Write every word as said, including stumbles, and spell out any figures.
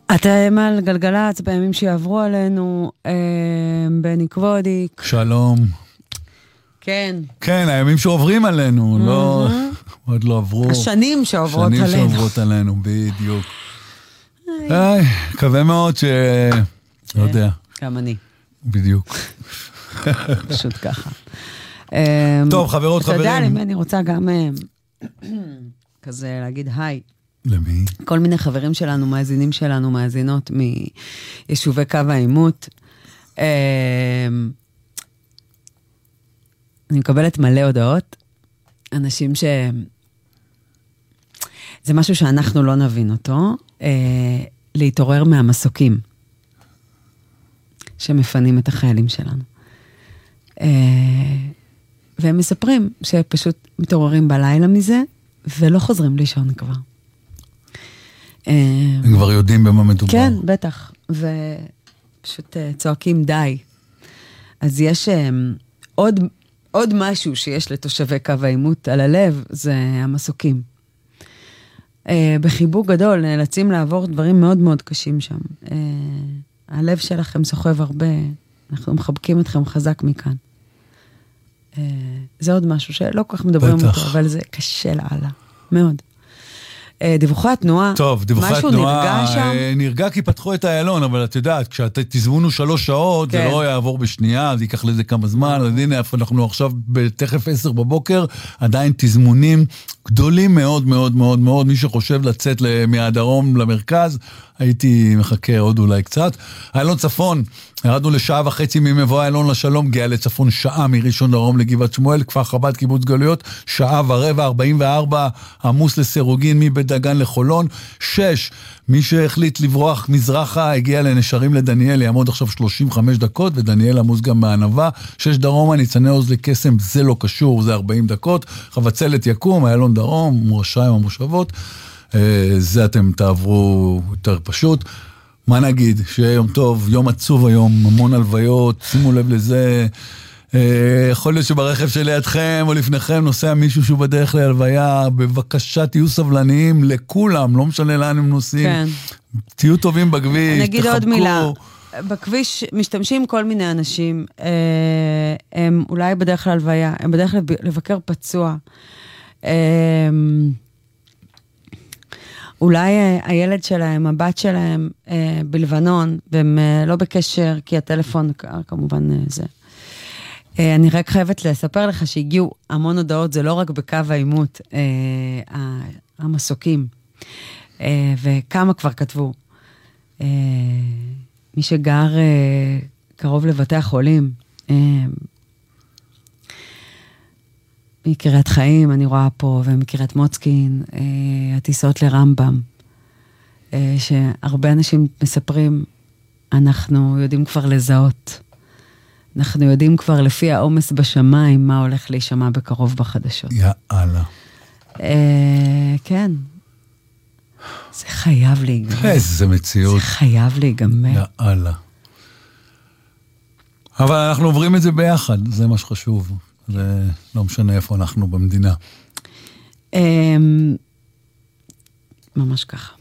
אתם על גלגלץ בימים שיעברו עלינו, בני קוודיק. שלום. כן. כן, הימים שעוברים עלינו, לא, עוד לא עברו. השנים שעוברות עלינו. שנים שעוברות עלינו, בדיוק. היי, מקווה מאוד ש... לא יודע. גם אני. בדיוק. פשוט ככה. טוב, חברות, חברים. אתה יודע, למי אני רוצה גם כזה להגיד היי. למי? כל מיני חברים שלנו, מאזינים שלנו, מאזינות מיישובי קו העימות. אני מקבלת מלא הודעות. אנשים ש... זה משהו שאנחנו לא נבין אותו. להתעורר מהמסוקים. שמפנים את החיילים שלנו. והם מספרים שפשוט מתעוררים בלילה מזה, ולא חוזרים לישון כבר. הם כבר יודעים במה מדובר. כן, בטח. ופשוט צועקים די. אז יש עוד, עוד משהו שיש לתושבי קו העימות על הלב, זה המסוקים. בחיבוק גדול נאלצים לעבור דברים מאוד מאוד קשים שם. הלב שלכם סוחב הרבה, אנחנו מחבקים אתכם חזק מכאן. זה עוד משהו שלא כל כך מדברים אותו, אבל זה קשה לעלה, מאוד. דיווחי התנועה, טוב, דיווחי משהו התנועה, נרגע שם? נרגע כי פתחו את איילון, אבל את יודעת, כשתזמונו שלוש שעות, זה לא יעבור בשנייה, זה ייקח לזה כמה זמן, אז הנה, אנחנו עכשיו בתכף עשר בבוקר, עדיין תזמונים גדולים מאוד מאוד מאוד מאוד, מי שחושב לצאת מהדרום למרכז, הייתי מחכה עוד אולי קצת. איילון צפון, ירדנו לשעה וחצי ממבוא איילון לשלום, גאה לצפון שעה מראשון דרום לגבעת שמואל, כפר חב"ד קיבוץ גלויות, שעה ורבע, ארבעים וארבע, עמוס לסירוגין, מבית דגן לחולון, שש, מי שהחליט לברוח מזרחה, הגיע לנשרים לדניאל, יעמוד עכשיו שלושים וחמש דקות, ודניאל עמוס גם בענבה, שש דרומה, ניצני עוז לקסם, זה לא קשור, זה ארבעים דקות, חבצלת יקום, איילון דרום, מורשיים המושבות, זה אתם תעברו יותר פשוט. מה נגיד? שיהיה יום טוב, יום עצוב היום, המון הלוויות, שימו לב לזה. יכול להיות שברכב שלידכם או לפניכם נוסע מישהו שהוא בדרך להלוויה, בבקשה תהיו סבלניים לכולם, לא משנה לאן הם נוסעים. כן. תהיו טובים בכביש, נגיד תחבקו. עוד מילה, בכביש משתמשים כל מיני אנשים, הם אולי בדרך להלוויה, הם בדרך לבקר פצוע, אולי הילד שלהם, הבת שלהם בלבנון, והם לא בקשר, כי הטלפון כמובן זה. אני רק חייבת לספר לך שהגיעו המון הודעות, זה לא רק בקו העימות, המסוקים, וכמה כבר כתבו. מי שגר קרוב לבתי החולים, מקריית חיים, אני רואה פה, ומקריית מוצקין, הטיסות לרמב"ם, שהרבה אנשים מספרים, אנחנו יודעים כבר לזהות. אנחנו יודעים כבר לפי העומס בשמיים, מה הולך להישמע בקרוב בחדשות. יאללה. כן. זה חייב להיגמר. איזה מציאות. זה חייב להיגמר. יאללה. אבל אנחנו עוברים את זה ביחד, זה מה שחשוב. זה לא משנה איפה אנחנו במדינה. ממש ככה.